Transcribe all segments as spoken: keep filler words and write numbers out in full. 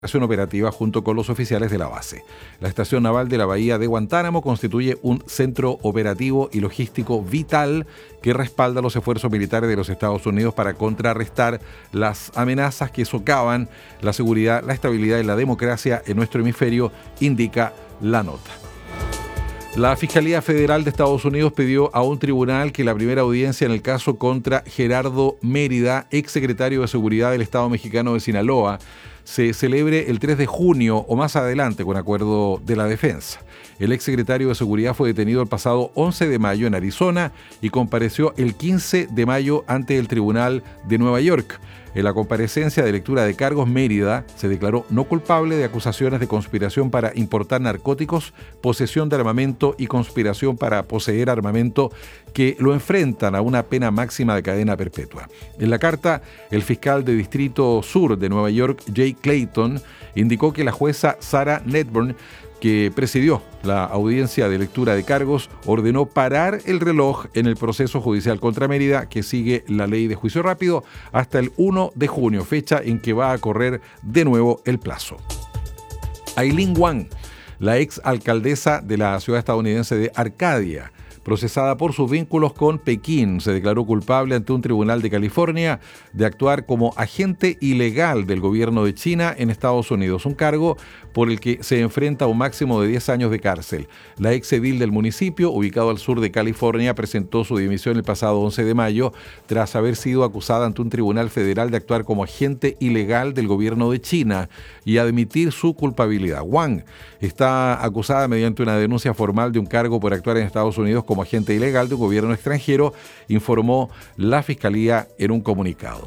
operativa junto con los oficiales de la base. La estación naval de la bahía de Guantánamo constituye un centro operativo y logístico vital que respalda los esfuerzos militares de los Estados Unidos para contrarrestar las amenazas que socavan la seguridad, la estabilidad y la democracia en nuestro hemisferio, indica la nota. La Fiscalía Federal de Estados Unidos pidió a un tribunal que la primera audiencia en el caso contra Gerardo Mérida, exsecretario de Seguridad del Estado mexicano de Sinaloa, se celebre el tres de junio o más adelante con acuerdo de la defensa. El exsecretario de Seguridad fue detenido el pasado once de mayo en Arizona y compareció el quince de mayo ante el Tribunal de Nueva York. En la comparecencia de lectura de cargos, Mérida se declaró no culpable de acusaciones de conspiración para importar narcóticos, posesión de armamento y conspiración para poseer armamento que lo enfrentan a una pena máxima de cadena perpetua. En la carta, el fiscal de Distrito Sur de Nueva York, Jay Clayton, indicó que la jueza Sarah Netburn, que presidió la audiencia de lectura de cargos, ordenó parar el reloj en el proceso judicial contra Mérida, que sigue la ley de juicio rápido, hasta el uno de junio, fecha en que va a correr de nuevo el plazo. Aileen Wang, la ex alcaldesa de la ciudad estadounidense de Arcadia, procesada por sus vínculos con Pekín, se declaró culpable ante un tribunal de California de actuar como agente ilegal del gobierno de China en Estados Unidos, un cargo por el que se enfrenta a un máximo de diez años de cárcel. La ex edil del municipio, ubicado al sur de California, presentó su dimisión el pasado once de mayo tras haber sido acusada ante un tribunal federal de actuar como agente ilegal del gobierno de China y admitir su culpabilidad. Wang está acusada mediante una denuncia formal de un cargo por actuar en Estados Unidos como agente ilegal de un gobierno extranjero, informó la Fiscalía en un comunicado.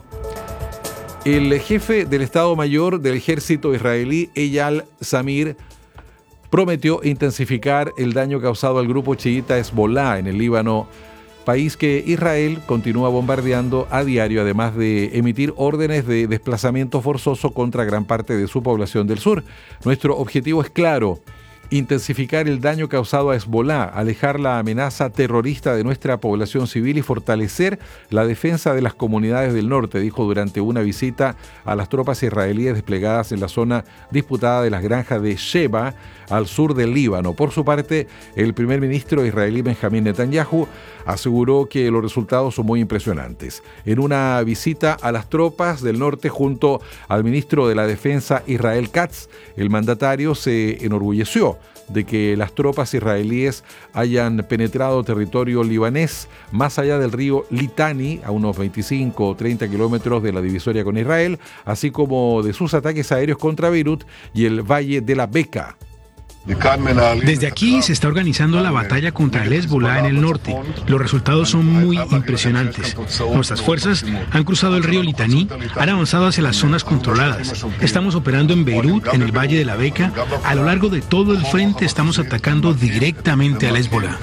El jefe del Estado Mayor del Ejército israelí, Eyal Zamir, prometió intensificar el daño causado al grupo chiita Hezbollah en el Líbano, país que Israel continúa bombardeando a diario, además de emitir órdenes de desplazamiento forzoso contra gran parte de su población del sur. Nuestro objetivo es claro: intensificar el daño causado a Hezbollah, alejar la amenaza terrorista de nuestra población civil y fortalecer la defensa de las comunidades del norte, dijo durante una visita a las tropas israelíes desplegadas en la zona disputada de las granjas de Sheba, al sur del Líbano. Por su parte, el primer ministro israelí Benjamín Netanyahu aseguró que los resultados son muy impresionantes. En una visita a las tropas del norte junto al ministro de la Defensa Israel Katz, el mandatario se enorgulleció de que las tropas israelíes hayan penetrado territorio libanés más allá del río Litani, a unos veinticinco o treinta kilómetros de la divisoria con Israel, así como de sus ataques aéreos contra Beirut y el Valle de la Beca. Desde aquí se está organizando la batalla contra el Hezbollah en el norte. Los resultados son muy impresionantes. Nuestras fuerzas han cruzado el río Litani, han avanzado hacia las zonas controladas. Estamos operando en Beirut, en el Valle de la Beca. A lo largo de todo el frente estamos atacando directamente al Hezbollah.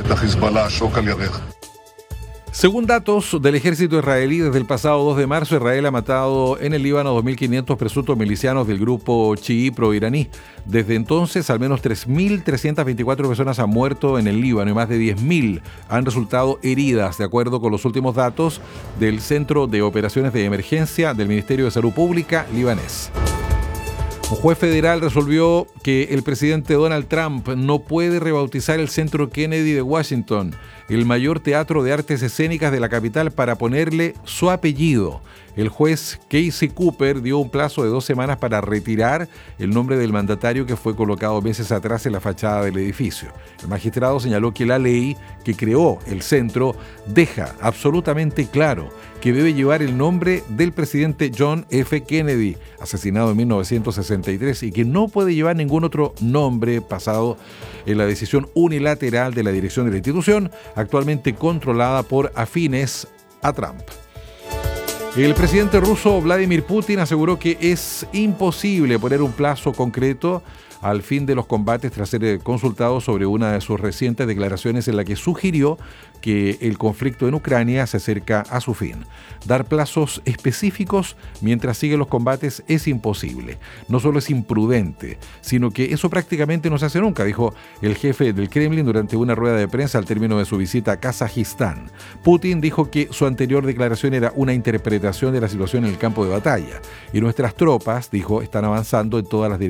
Según datos del ejército israelí, desde el pasado dos de marzo, Israel ha matado en el Líbano dos mil quinientos presuntos milicianos del grupo chií pro-iraní. Desde entonces, al menos tres mil trescientas veinticuatro personas han muerto en el Líbano y más de diez mil han resultado heridas, de acuerdo con los últimos datos del Centro de Operaciones de Emergencia del Ministerio de Salud Pública libanés. Un juez federal resolvió que el presidente Donald Trump no puede rebautizar el Centro Kennedy de Washington, el mayor teatro de artes escénicas de la capital, para ponerle su apellido. El juez Casey Cooper dio un plazo de dos semanas para retirar el nombre del mandatario que fue colocado meses atrás en la fachada del edificio. El magistrado señaló que la ley que creó el centro deja absolutamente claro que debe llevar el nombre del presidente John F. Kennedy, asesinado en mil novecientos sesenta y tres, y que no puede llevar ningún otro nombre basado en la decisión unilateral de la dirección de la institución, actualmente controlada por afines a Trump. El presidente ruso Vladimir Putin aseguró que es imposible poner un plazo concreto al fin de los combates tras ser consultado sobre una de sus recientes declaraciones en la que sugirió que el conflicto en Ucrania se acerca a su fin. Dar plazos específicos mientras siguen los combates es imposible. No solo es imprudente, sino que eso prácticamente no se hace nunca, dijo el jefe del Kremlin durante una rueda de prensa al término de su visita a Kazajistán. Putin dijo que su anterior declaración era una interpretación de la situación en el campo de batalla y nuestras tropas, dijo, están avanzando en todas las direcciones